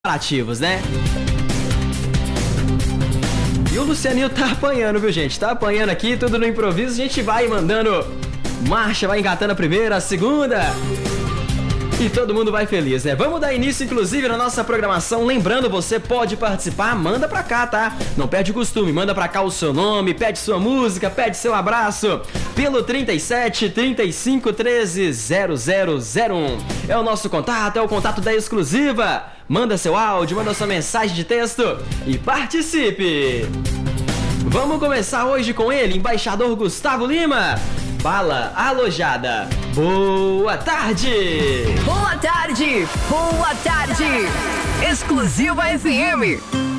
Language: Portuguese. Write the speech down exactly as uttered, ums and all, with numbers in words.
preparativos, né? E o Lucianinho tá apanhando, viu, gente? Tá apanhando aqui, tudo no improviso. A gente vai mandando marcha, vai engatando a primeira, a segunda. E todo mundo vai feliz, né? Vamos dar início, inclusive, na nossa programação. Lembrando, você pode participar, manda pra cá, tá? Não perde o costume, manda pra cá o seu nome, pede sua música, pede seu abraço. Pelo trinta e sete, trinta e cinco, treze, zero zero zero um. É o nosso contato, é o contato da exclusiva. Manda seu áudio, manda sua mensagem de texto e participe! Vamos começar hoje com ele, embaixador Gustavo Lima. Bala alojada. Boa tarde! Boa tarde! Boa tarde! Exclusiva F M.